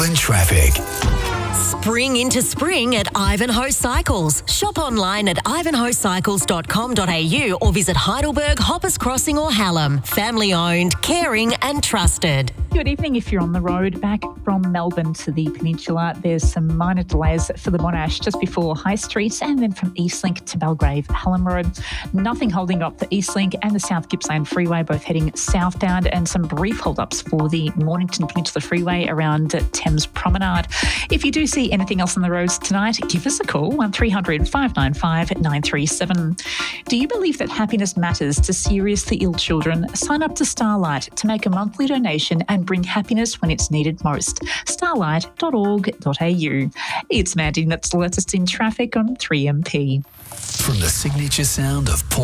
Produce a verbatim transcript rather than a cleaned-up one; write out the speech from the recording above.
In traffic. Spring into spring at Ivanhoe Cycles. Shop online at ivanhoe cycles dot com dot a u or visit Heidelberg, Hoppers Crossing or Hallam. Family owned, caring and trusted. Good evening. If you're on the road back from Melbourne to the Peninsula, there's some minor delays for the Monash just before High Street, and then from Eastlink to Belgrave, Hallam Road. Nothing holding up the Eastlink and the South Gippsland Freeway, both heading southbound, and some brief hold-ups for the Mornington Peninsula Freeway around Thames Promenade. If you do see anything else on the roads tonight, give us a call, one three hundred, five nine five, nine three seven. Do you believe that happiness matters to seriously ill children? Sign up to Starlight to make a monthly donation and bring happiness when it's needed most. starlight dot org dot a u. It's Mandy, that's the latest in traffic on three M P. From the signature sound of Paul